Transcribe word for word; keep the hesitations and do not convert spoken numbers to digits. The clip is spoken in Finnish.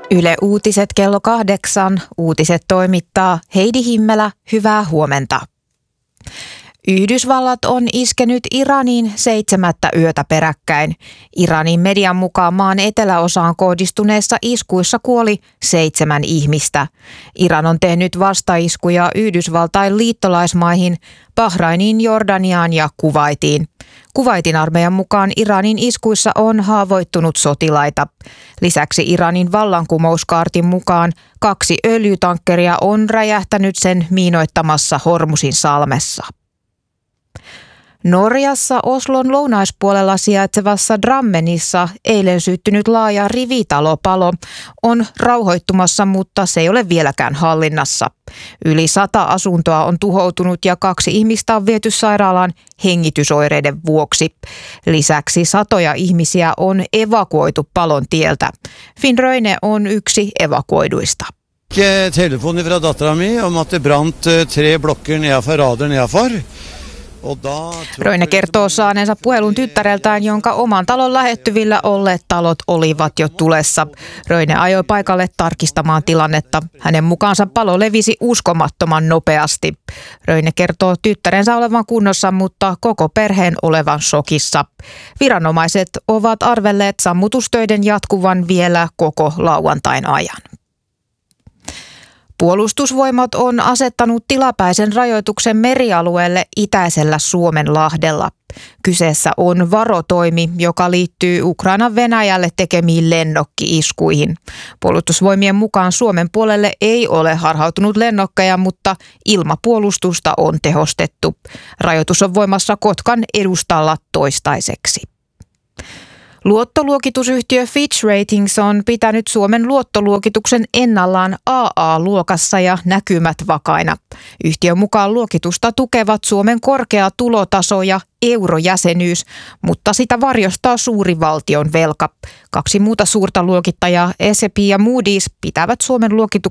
Yle Uutiset kello kahdeksan. Uutiset toimittaa Heidi Himmelä. Hyvää huomenta. Yhdysvallat on iskenyt Iraniin seitsemättä yötä peräkkäin. Iranin median mukaan maan eteläosaan kohdistuneissa iskuissa kuoli seitsemän ihmistä. Iran on tehnyt vastaiskuja Yhdysvaltain liittolaismaihin, Bahrainiin, Jordaniaan ja Kuwaitiin. Kuwaitin armeijan mukaan Iranin iskuissa on haavoittunut sotilaita. Lisäksi Iranin vallankumouskaartin mukaan kaksi öljytankkeria on räjähtänyt sen miinoittamassa Hormusin salmessa. Norjassa Oslon lounaispuolella sijaitsevassa Drammenissa eilen syttynyt laaja rivitalopalo on rauhoittumassa, mutta se ei ole vieläkään hallinnassa. Yli sata asuntoa on tuhoutunut ja kaksi ihmistä on viety sairaalaan hengitysoireiden vuoksi. Lisäksi satoja ihmisiä on evakuoitu palon tieltä. Finn Röine on yksi evakuoiduista. Telefoni fra dattera mi om at det brant tre blokker nedenfor rader nedenfor. Röine kertoo saaneensa puhelun tyttäreltään, jonka oman talon lähettyvillä olleet talot olivat jo tulessa. Röine ajoi paikalle tarkistamaan tilannetta. Hänen mukaansa palo levisi uskomattoman nopeasti. Röine kertoo tyttärensä olevan kunnossa, mutta koko perheen olevan shokissa. Viranomaiset ovat arvelleet sammutustöiden jatkuvan vielä koko lauantain ajan. Puolustusvoimat on asettanut tilapäisen rajoituksen merialueelle itäisellä Suomenlahdella. Kyseessä on varotoimi, joka liittyy Ukrainan Venäjälle tekemiin lennokki-iskuihin. Puolustusvoimien mukaan Suomen puolelle ei ole harhautunut lennokkeja, mutta ilmapuolustusta on tehostettu. Rajoitus on voimassa Kotkan edustalla toistaiseksi. Luottoluokitusyhtiö Fitch Ratings on pitänyt Suomen luottoluokituksen ennallaan A A-luokassa ja näkymät vakaina. Yhtiön mukaan luokitusta tukevat Suomen korkea tulotaso ja eurojäsenyys, mutta sitä varjostaa suuri valtion velka. Kaksi muuta suurta luokittajaa, S and P ja Moody's, pitävät Suomen luokituksen